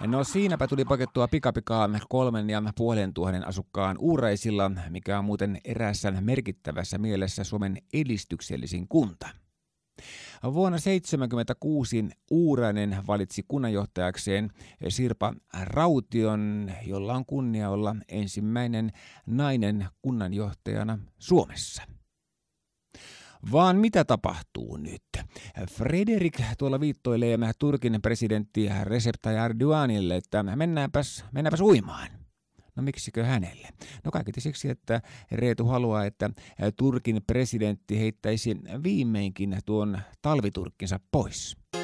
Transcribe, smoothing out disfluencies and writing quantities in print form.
No siinäpä tuli pakettua pikapikaa 3,500 asukkaan Uuraisilla, mikä on muuten eräässä merkittävässä mielessä Suomen edistyksellisin kunta. Vuonna 1976 Uurainen valitsi kunnanjohtajakseen Sirpa Raution, jolla on kunnia olla ensimmäinen nainen kunnanjohtajana Suomessa. Vaan mitä tapahtuu nyt? Frederik tuolla viittoilee Turkin presidentti Recep Tayyip Erdoganille, että mennäänpäs uimaan. No miksikö hänelle? No kaiketi siksi, että Reetu haluaa, että Turkin presidentti heittäisi viimeinkin tuon talviturkkinsa pois.